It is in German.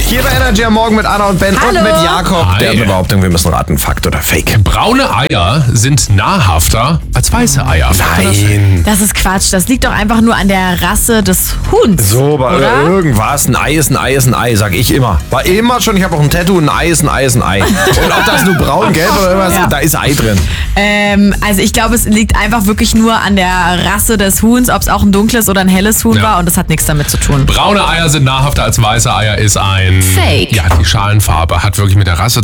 Hier bei Energy am Morgen mit Anna und Ben Hallo. und mit Jakob. Hi. Der Behauptung, wir müssen raten, Fakt oder Fake. Braune Eier sind nahrhafter als weiße Eier. Nein. Das ist Quatsch. Das liegt doch einfach nur an der Rasse des Huhns. So, bei oder? irgendwas. Ein Ei ist ein Ei ist ein Ei, sag ich immer. War immer schon, ich habe auch ein Tattoo, ein Ei ist ein Ei ist ein Ei. Und ob das nur braun, gelb oder irgendwas, Ja. da ist Ei drin. Also ich glaube, es liegt einfach wirklich nur an der Rasse des Huhns, ob es auch ein dunkles oder ein helles Huhn Ja. war, und das hat nichts damit zu tun. Braune Eier sind nahrhafter als weiße Eier ist ein... Fake. Ja, die Schalenfarbe hat wirklich mit der Rasse